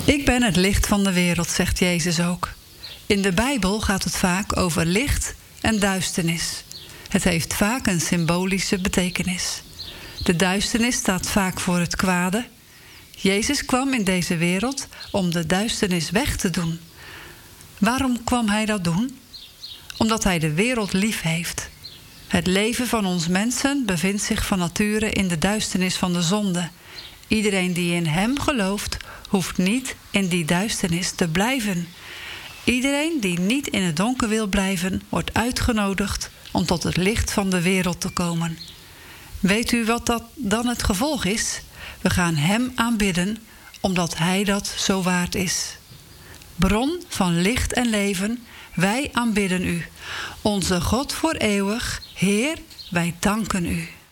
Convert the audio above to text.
Ik ben het licht van de wereld, zegt Jezus ook. In de Bijbel gaat het vaak over licht en duisternis. Het heeft vaak een symbolische betekenis. De duisternis staat vaak voor het kwade. Jezus kwam in deze wereld om de duisternis weg te doen. Waarom kwam hij dat doen? Omdat hij de wereld lief heeft. Het leven van ons mensen bevindt zich van nature in de duisternis van de zonde. Iedereen die in hem gelooft, hoeft niet in die duisternis te blijven. Iedereen die niet in het donker wil blijven, wordt uitgenodigd om tot het licht van de wereld te komen. Weet u wat dat dan het gevolg is? We gaan hem aanbidden, omdat hij dat zo waard is. Bron van licht en leven, wij aanbidden u. Onze God voor eeuwig, Heer, wij danken u.